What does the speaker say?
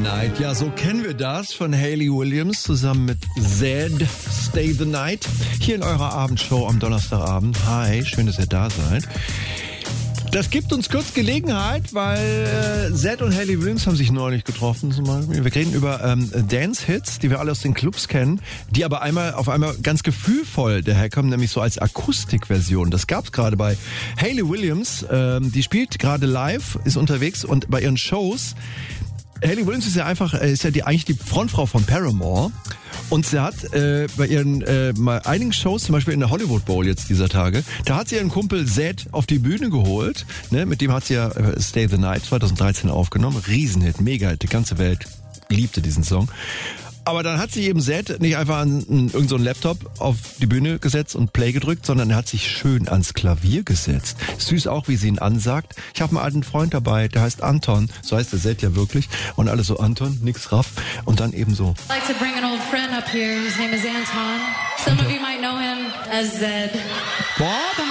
Night. Ja, so kennen wir das von Hayley Williams zusammen mit Zedd, Stay the Night. Hier in eurer Abendshow am Donnerstagabend. Hi, schön, dass ihr da seid. Das gibt uns kurz Gelegenheit, weil Zedd und Hayley Williams haben sich neulich getroffen zum Beispiel. Wir reden über Dance-Hits, die wir alle aus den Clubs kennen, die aber auf einmal ganz gefühlvoll daherkommen, nämlich so als Akustikversion. Das gab's gerade bei Hayley Williams. Die spielt gerade live, ist unterwegs und bei ihren Shows. Hayley Williams ist ja eigentlich die Frontfrau von Paramore. Und sie hat bei ihren einigen Shows, zum Beispiel in der Hollywood Bowl jetzt dieser Tage, da hat sie ihren Kumpel Zedd auf die Bühne geholt. Ne? Mit dem hat sie ja Stay the Night 2013 aufgenommen. Riesenhit, Mega-Hit, die ganze Welt liebte diesen Song. Aber dann hat sich eben Zedd nicht einfach an irgendeinen so Laptop auf die Bühne gesetzt und Play gedrückt, sondern er hat sich schön ans Klavier gesetzt. Süß auch, wie sie ihn ansagt. Ich habe einen alten Freund dabei, der heißt Anton. So heißt der Zedd ja wirklich. Und alle so, Anton, nix raff. Und dann eben so. I'd like to bring an old friend up here. His name is Anton. Some of you might know him as Zedd. Boah, da